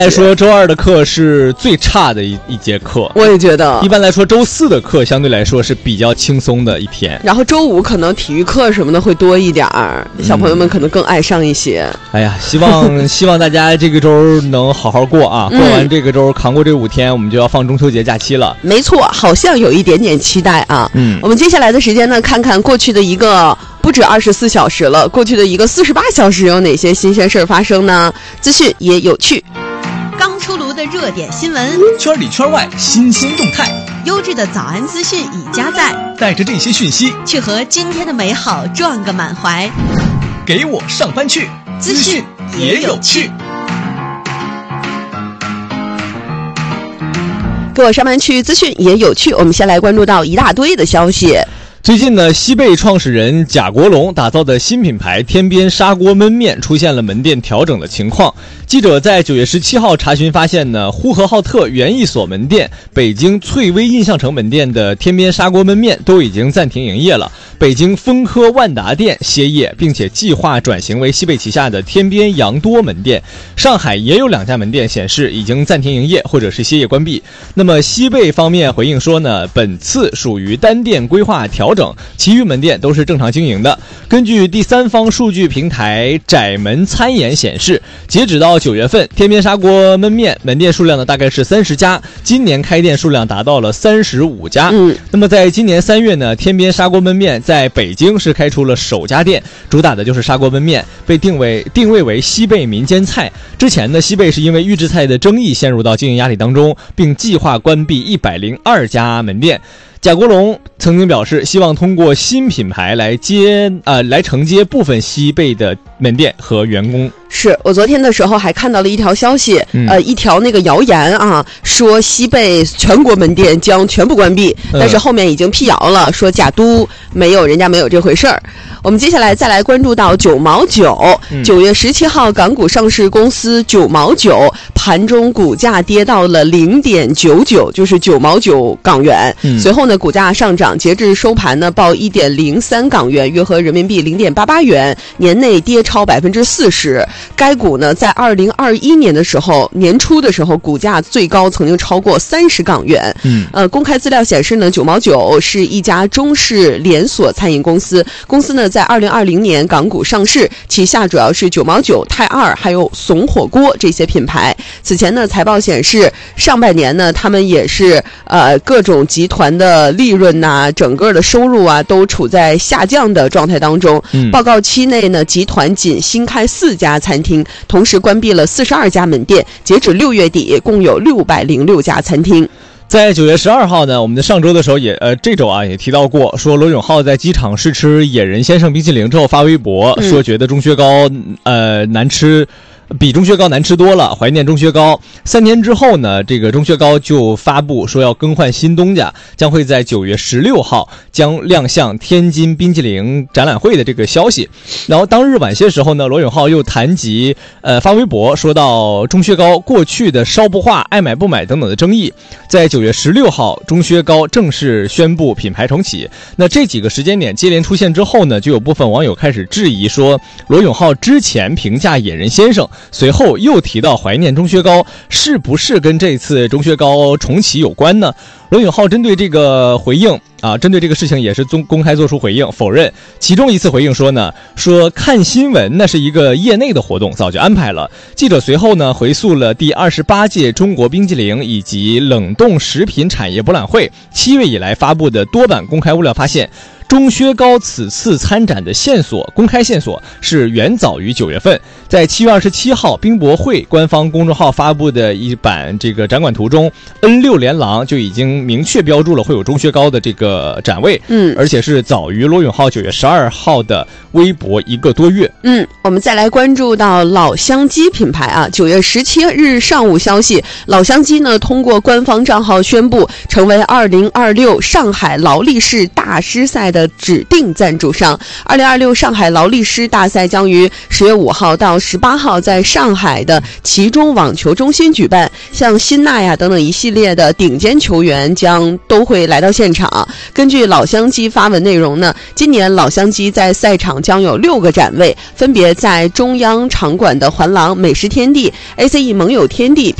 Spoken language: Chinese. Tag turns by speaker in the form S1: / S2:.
S1: 来说周二的课是最差的一节课，
S2: 我也觉得。
S1: 一般来说周四的课相对来说是比较轻松的一天，
S2: 然后周五可能体育课什么的会多一点儿，小朋友们可能更爱上一些。
S1: 哎呀，希望大家这个周能好好过啊！过完这个周，扛过这5天，我们就要放中秋节假期了。
S2: 没错，好像有一点点期待啊。我们接下来的时间呢，看看过去的一个不止24小时了，过去的一个48小时有哪些新鲜事儿发生呢？资讯也有趣。
S3: 刚出炉的热点新闻，
S4: 圈里圈外新鲜动态，
S3: 优质的早安资讯已加载，
S4: 带着这些讯息
S3: 去和今天的美好撞个满怀。
S4: 给我上班去，
S3: 资讯也有趣。
S2: 给我上班去，资讯也有趣。我们先来关注到一大堆的消息。
S1: 最近呢，西贝创始人贾国龙打造的新品牌天边砂锅焖面出现了门店调整的情况。记者在9月17号查询发现呢，呼和浩特园艺所门店、北京翠微印象城门店的天边砂锅焖面都已经暂停营业了。北京丰科万达店歇业，并且计划转型为西贝旗下的天边杨多门店。上海也有2家门店显示已经暂停营业或者是歇业关闭。那么西贝方面回应说呢，本次属于单店规划调整，其余门店都是正常经营的。根据第三方数据平台窄门参研显示，截止到9月份，天边砂锅焖面门店数量呢大概是30家，今年开店数量达到了35家。那么在今年3月呢，天边砂锅焖面在北京是开出了首家店，主打的就是砂锅焖面，被定位为西贝民间菜。之前呢，西贝是因为预制菜的争议陷入到经营压力当中，并计划关闭102家门店。贾国龙曾经表示，希望通过新品牌来承接部分西贝的门店和员工。
S2: 是我昨天的时候还看到了一条消息，一条那个谣言啊，说西贝全国门店将全部关闭，但是后面已经辟谣了，说贾都人家没有这回事儿。我们接下来再来关注到9毛9，9月17号港股上市公司9毛9盘中股价跌到了0.99，就是9毛9港元。随后呢，股价上涨，截至收盘呢报1.03港元，约合人民币0.88元，年内跌超40%。该股呢，在2021年的时候，年初的时候，股价最高曾经超过30港元。公开资料显示呢，9毛9是一家中式连锁餐饮公司，公司呢在2020年港股上市，旗下主要是9毛9、泰二还有怂火锅这些品牌。此前呢，财报显示，上半年呢，他们也是各种集团的利润呐，整个的收入啊，都处在下降的状态当中。报告期内呢，集团仅新开4家餐厅，同时关闭了42家门店，截止6月底，共有606家餐厅。
S1: 在9月12号呢，我们的上周的时候这周也提到过，说罗永浩在机场试吃野人先生冰淇淋之后发微博，说觉得钟薛高难吃，比钟薛高难吃多了，怀念钟薛高。3天之后呢，这个钟薛高就发布说要更换新东家，将会在9月16号将亮相天津冰淇淋展览会的这个消息。然后当日晚些时候呢，罗永浩又谈及发微博说到钟薛高过去的烧不化、爱买不买等等的争议。在9月16号，钟薛高正式宣布品牌重启。那这几个时间点接连出现之后呢，就有部分网友开始质疑说，罗永浩之前评价野人先生，随后又提到怀念钟薛高，是不是跟这次钟薛高重启有关呢？罗永浩针对这个回应针对这个事情也是公开做出回应，否认。其中一次回应说看新闻那是一个业内的活动，早就安排了。记者随后呢回溯了第28届中国冰激凌以及冷冻食品产业博览会7月以来发布的多版公开物料发现，钟薛高此次参展的公开线索是远早于9月份。在7月27号冰博会官方公众号发布的一版这个展馆图中， N6 连廊就已经明确标注了会有钟薛高的这个展位，而且是早于罗永浩9月12号的微博1个多月。
S2: 我们再来关注到老乡鸡品牌9月17日上午消息，老乡鸡呢通过官方账号宣布成为2026上海劳力士大师赛的的指定赞助商。2026上海劳力士大赛将于10月5号到18号在上海的其中网球中心举办，像辛纳呀等等一系列的顶尖球员都会来到现场。根据老乡鸡发文内容呢，今年老乡鸡在赛场将有6个展位，分别在中央场馆的环廊美食天地、ACE 盟友天地、